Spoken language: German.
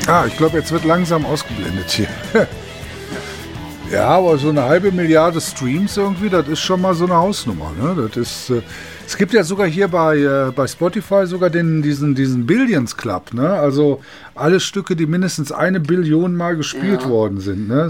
Ich glaube, jetzt wird langsam ausgeblendet hier. Ja, aber so eine halbe Milliarde Streams irgendwie, das ist schon mal so eine Hausnummer. Ne? Das ist, es gibt ja sogar hier bei Spotify sogar diesen Billions Club. Ne? Also alle Stücke, die mindestens 1 Billion Mal gespielt worden sind. Ne?